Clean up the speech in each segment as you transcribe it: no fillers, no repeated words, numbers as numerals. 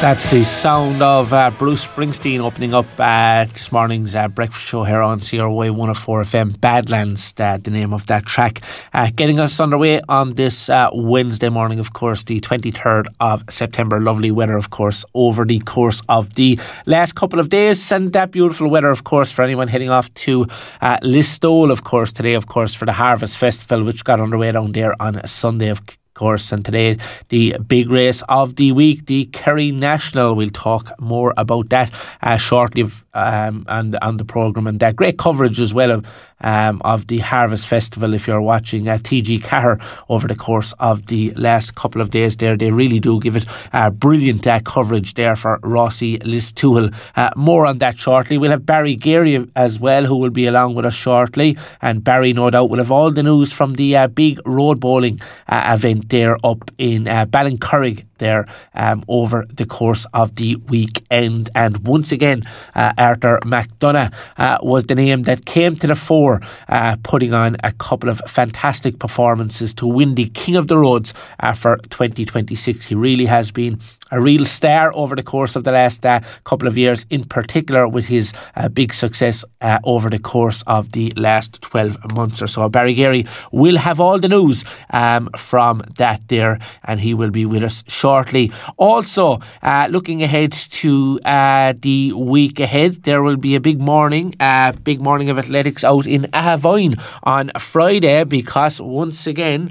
That's the sound of Bruce Springsteen opening up this morning's breakfast show here on CRY 104 FM. Badlands, the name of that track. Getting us underway on this Wednesday morning, of course, the 23rd of September. Lovely weather, of course, over the course of the last couple of days. And that beautiful weather, of course, for anyone heading off to Listowel, of course, today, of course, for the Harvest Festival, which got underway down there on Sunday, of course. And today the big race of the week, the Kerry National. We'll talk more about that shortly and on the programme, and that great coverage as well of the Harvest Festival. If you're watching TG Cahir over the course of the last couple of days there, they really do give it brilliant coverage there for Rossi Listowel. More on that shortly. We'll have Barry Geary as well, who will be along with us shortly, and Barry no doubt will have all the news from the big road bowling event there up in Ballincurrig there over the course of the weekend. And once again, Arthur McDonough was the name that came to the fore, putting on a couple of fantastic performances to win the King of the Roads for 2026. He really has been a real star over the course of the last couple of years, in particular with his big success over the course of the last 12 months or so. Barry Geary will have all the news from that there, and he will be with us shortly. Also, looking ahead to the week ahead, there will be a big morning of athletics out in Ahavoyne on Friday, because once again,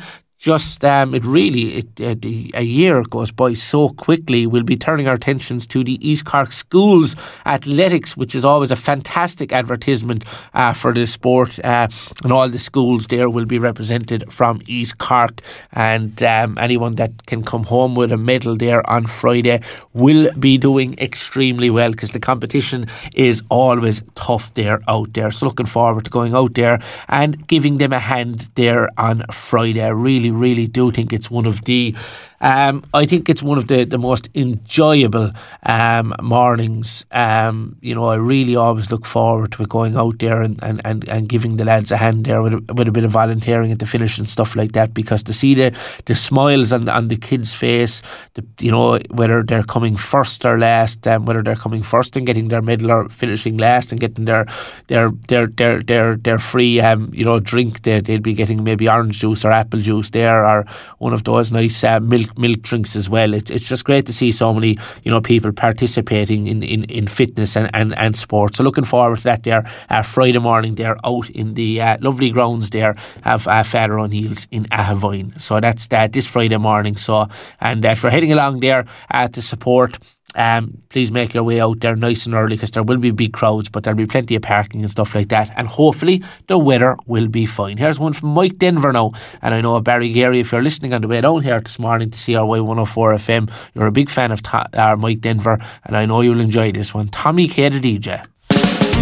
a year goes by so quickly. We'll be turning our attentions to the East Cork Schools Athletics, which is always a fantastic advertisement for the sport, and all the schools there will be represented from East Cork, and anyone that can come home with a medal there on Friday will be doing extremely well, because the competition is always tough there out there. So looking forward to going out there and giving them a hand there on Friday. I really do think it's one of the the most enjoyable mornings. I really always look forward to going out there and giving the lads a hand there with a bit of volunteering at the finish and stuff like that, because to see the smiles on the kids' face, whether they're coming first or last, whether they're coming first and getting their medal or finishing last and getting their free drink, they'll be getting maybe orange juice or apple juice there, or one of those nice milk drinks as well. It's just great to see so many people participating in fitness and sport. So looking forward to that there Friday morning there out in the lovely grounds there of Father O'Neill's in Ahavoyne. So that's this Friday morning. So, and if you're heading along there to support, please make your way out there nice and early, because there will be big crowds, but there'll be plenty of parking and stuff like that, and hopefully the weather will be fine. Here's one from Mike Denver now, and I know Barry Geary, if you're listening on the way down here this morning to CRY 104 FM, you're a big fan of Mike Denver, and I know you'll enjoy this one. Tommy K the DJ.